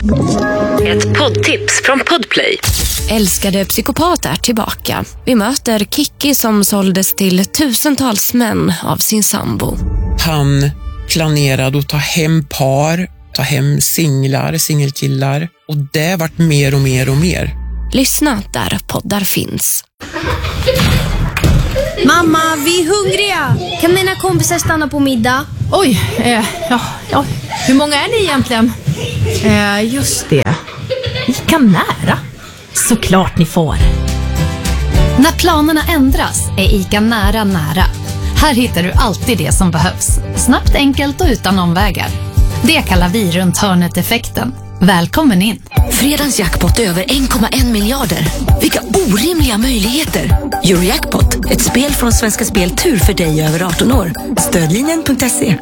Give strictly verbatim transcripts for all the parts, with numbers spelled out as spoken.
Ett poddtips från Podplay. Älskade psykopat är tillbaka. Vi möter Kiki som såldes till tusentals män av sin sambo. Han planerade att ta hem par, ta hem singlar, singelkillar. Och det vart mer och mer och mer. Lyssna där poddar finns. Mamma, vi är hungriga. Kan mina kompisar stanna på middag? Oj, eh, ja, ja. Hur många är ni egentligen? Eh, just det. Ica Nära. Såklart ni får. När planerna ändras är Ica Nära nära. Här hittar du alltid det som behövs. Snabbt, enkelt och utan omvägar. Det kallar vi runt hörnet-effekten. Välkommen in. Fredagens jackpot över en komma en miljarder. Vilka orimliga möjligheter. Eurojackpot, ett spel från Svenska Spel Tur för dig över arton år. Stödlinjen punkt se.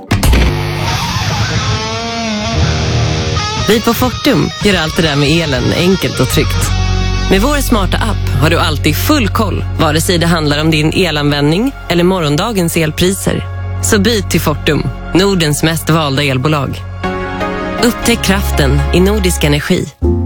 Vi på Fortum gör allt det där med elen enkelt och tryggt. Med vår smarta app har du alltid full koll, vare sig det handlar om din elanvändning eller morgondagens elpriser. Så byt till Fortum, Nordens mest valda elbolag. Upptäck kraften i Nordisk Energi.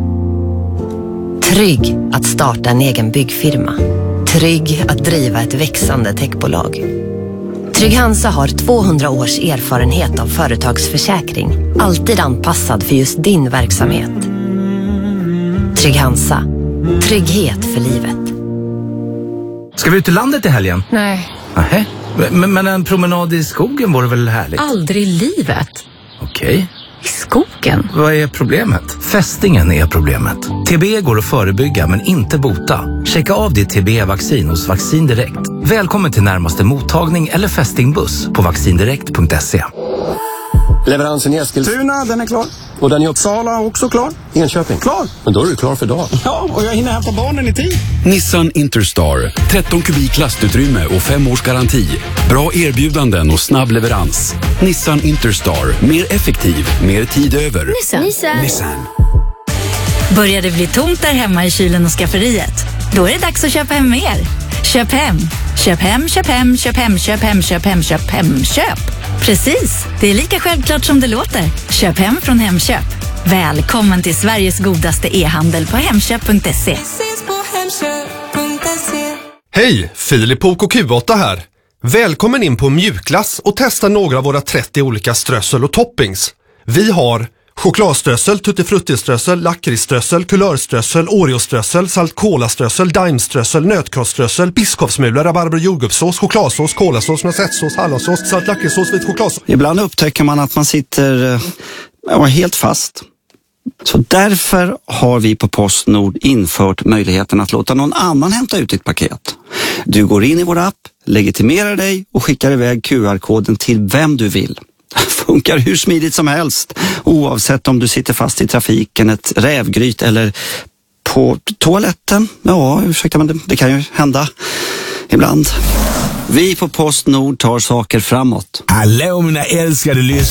Trygg att starta en egen byggfirma. Trygg att driva ett växande techbolag. Trygg Hansa har tvåhundra års erfarenhet av företagsförsäkring. Alltid anpassad för just din verksamhet. Trygg Hansa. Trygghet för livet. Ska vi ut till landet i helgen? Nej. Nähä. Men, men en promenad i skogen vore väl härligt? Aldrig i livet. Okej. I skogen? Vad är problemet? Fästingen är problemet. T B går att förebygga men inte bota. Checka av ditt T B-vaccin hos Vaccin Direkt. Välkommen till närmaste mottagning eller fästingbuss på vaccindirekt punkt se. Leveransen i Eskilstuna, den är klar. Och den i Uppsala också klar. Enköping. Klar. Men då är du klar för dagen. Ja, och jag hinner hämta barnen i tid. Nissan Interstar. tretton kubik lastutrymme och fem års garanti. Bra erbjudanden och snabb leverans. Nissan Interstar. Mer effektiv, mer tid över. Nissan. Nissan. Nissan. Börjar det bli tomt där hemma i kylen och skafferiet? Då är det dags att köpa hem mer. Köp hem. Köp hem, köp hem, köp hem, köp hem, köp hem, köp hem, köp. Precis, det är lika självklart som det låter. Köp hem från Hemköp. Välkommen till Sveriges godaste e-handel på hemköp punkt se. Hej, Filip och Q åtta här. Välkommen in på Mjukglass och testa några av våra trettio olika strössel och toppings. Vi har chokladströssel, tuttifruttiströssel, lakritsströssel, kulörströssel, oreoströssel, saltkolaströssel, daimströssel, nötkrossströssel, biskopsmula, rabarber, jordgubbssås, chokladsås, kolasås, noissettsås, hallonsås, salt lakritssås, vit chokladsås. Ibland upptäcker man att man sitter ja, helt fast. Så därför har vi på Postnord infört möjligheten att låta någon annan hämta ut ditt paket. Du går in i vår app, legitimerar dig och skickar iväg Q R-koden till vem du vill. Funkar hur smidigt som helst, oavsett om du sitter fast i trafiken, ett rävgryt eller på toaletten. Ja, ursäkta, men det, det kan ju hända ibland. Vi på Postnord tar saker framåt. Hallå mina älskade lyssnare.